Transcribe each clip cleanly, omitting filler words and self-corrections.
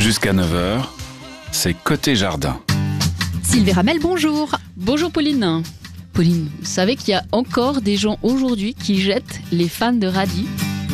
Jusqu'à 9h, c'est Côté Jardin. Sylvie Ramel, bonjour. Bonjour Pauline. Pauline, vous savez qu'il y a encore des gens aujourd'hui qui jettent les fans de radis?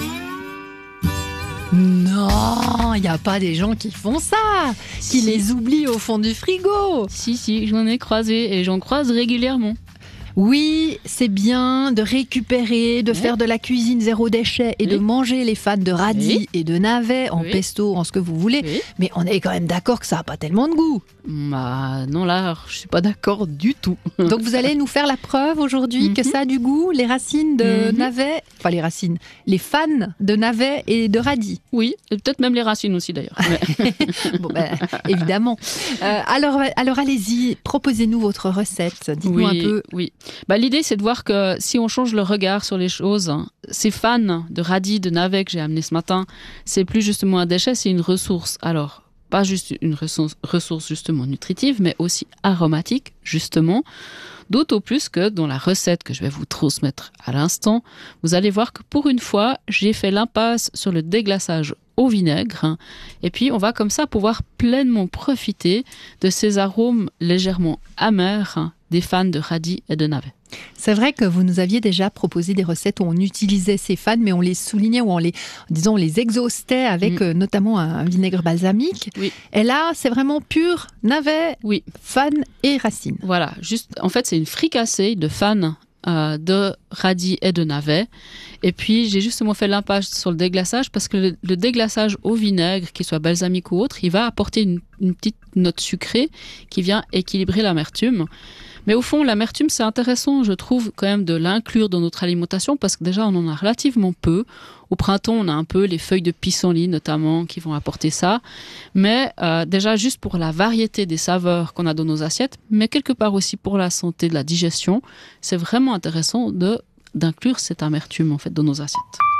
Non, il n'y a pas des gens qui font ça, qui les oublient au fond du frigo. Si, j'en ai croisé et j'en croise régulièrement. Oui, c'est bien de récupérer, de faire de la cuisine zéro déchet et de manger les fans de radis et de navets en pesto, en ce que vous voulez. Oui. Mais on est quand même d'accord que ça n'a pas tellement de goût. Bah non, là, je suis pas d'accord du tout. Donc vous allez nous faire la preuve aujourd'hui que ça a du goût, les racines de navets, enfin les racines, les fans de navets et de radis. Oui, et peut-être même les racines aussi d'ailleurs. Bon, évidemment. Alors allez-y, proposez-nous votre recette. Dites-nous un peu. Oui. L'idée, c'est de voir que si on change le regard sur les choses, ces fans de radis, de navets que j'ai amenés ce matin, c'est plus justement un déchet, c'est une ressource. Alors, pas juste une ressource justement nutritive, mais aussi aromatique, justement. D'autant plus que dans la recette que je vais vous transmettre à l'instant, vous allez voir que pour une fois, j'ai fait l'impasse sur le déglaçage au vinaigre. Et puis, on va comme ça pouvoir pleinement profiter de ces arômes légèrement amers des fans de radis et de navets. C'est vrai que vous nous aviez déjà proposé des recettes où on utilisait ces fans, mais on les soulignait ou on les exhaustait avec notamment un vinaigre balsamique. Oui. Et là, c'est vraiment pur navet, fans et racines. Voilà, en fait, c'est une fricassée de fans de radis et de navets. Et puis, j'ai justement fait l'impasse sur le déglaçage parce que le déglaçage au vinaigre, qu'il soit balsamique ou autre, il va apporter une petite note sucrée qui vient équilibrer l'amertume. Mais au fond, l'amertume, c'est intéressant, je trouve, quand même, de l'inclure dans notre alimentation parce que déjà, on en a relativement peu. Au printemps, on a un peu les feuilles de pissenlit, notamment, qui vont apporter ça. Mais déjà, juste pour la variété des saveurs qu'on a dans nos assiettes, mais quelque part aussi pour la santé de la digestion, c'est vraiment intéressant d'inclure cette amertume, en fait, dans nos assiettes.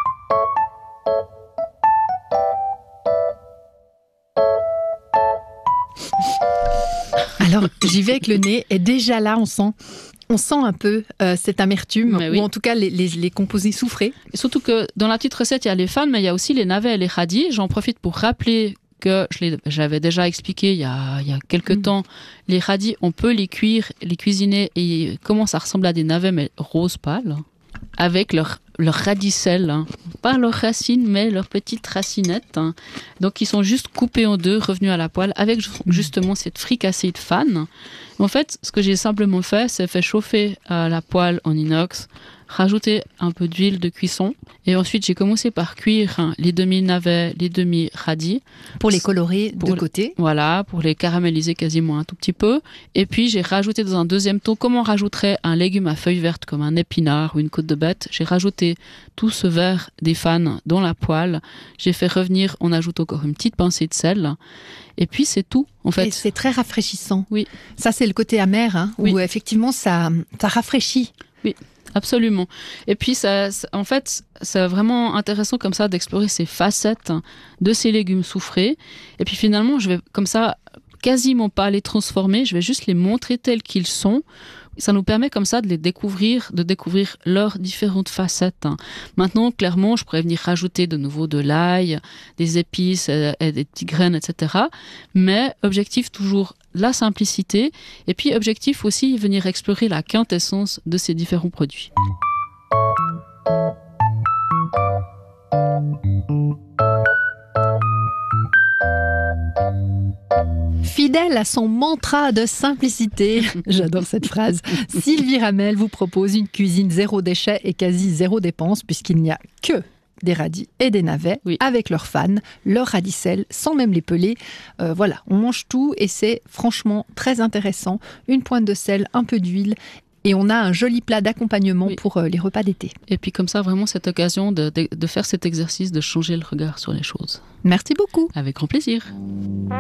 Alors, j'y vais avec le nez et déjà là, on sent un peu cette amertume, ou en tout cas les composés soufrés. Et surtout que dans la petite recette, il y a les fans, mais il y a aussi les navets et les radis. J'en profite pour rappeler que j'avais déjà expliqué il y a quelques temps, les radis, on peut les cuire, les cuisiner et comment ça ressemble à des navets, mais rose pâle, avec leur radicelle, pas leurs racines, mais leurs petites racinettes. Donc, ils sont juste coupés en deux, revenus à la poêle, avec justement cette fricassée de fans. En fait, ce que j'ai simplement fait, c'est fait chauffer la poêle en inox, rajouter un peu d'huile de cuisson. Et ensuite, j'ai commencé par cuire les demi-navets, les demi-radis. Pour les colorer de côté. Voilà, pour les caraméliser quasiment un tout petit peu. Et puis, j'ai rajouté dans un deuxième temps, comme on rajouterait un légume à feuilles vertes comme un épinard ou une côte de bête, j'ai rajouté tout ce verre des fans dans la poêle. J'ai fait revenir, on ajoute encore une petite pincée de sel. Et puis, c'est tout, en fait. Et c'est très rafraîchissant. Oui. Ça, c'est le côté amer, où effectivement, ça rafraîchit. Oui. Absolument. Et puis, en fait, c'est vraiment intéressant comme ça d'explorer ces facettes de ces légumes soufrés. Et puis finalement, je vais comme ça quasiment pas les transformer, je vais juste les montrer tels qu'ils sont. Ça nous permet comme ça de découvrir leurs différentes facettes. Maintenant, clairement, je pourrais venir rajouter de nouveau de l'ail, des épices, et des petites graines, etc. Mais objectif toujours la simplicité et puis objectif aussi venir explorer la quintessence de ces différents produits. Fidèle à son mantra de simplicité, j'adore cette phrase, Sylvie Ramel vous propose une cuisine zéro déchet et quasi zéro dépense puisqu'il n'y a que des radis et des navets avec leurs fans, leurs radicelles, sans même les peler. Voilà, on mange tout et c'est franchement très intéressant. Une pointe de sel, un peu d'huile et on a un joli plat d'accompagnement pour les repas d'été. Et puis comme ça, vraiment cette occasion de faire cet exercice, de changer le regard sur les choses. Merci beaucoup. Avec grand plaisir.